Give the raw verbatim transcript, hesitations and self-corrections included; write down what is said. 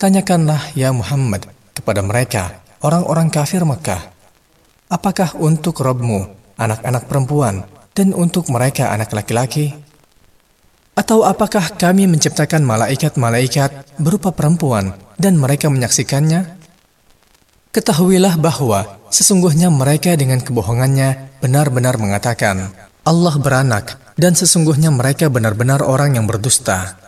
Tanyakanlah ya Muhammad kepada mereka, orang-orang kafir Mekah, apakah untuk Rabb-Mu anak-anak perempuan dan untuk mereka anak laki-laki? Atau apakah kami menciptakan malaikat-malaikat berupa perempuan dan mereka menyaksikannya? Ketahuilah bahwa sesungguhnya mereka dengan kebohongannya benar-benar mengatakan Allah beranak, dan sesungguhnya mereka benar-benar orang yang berdusta.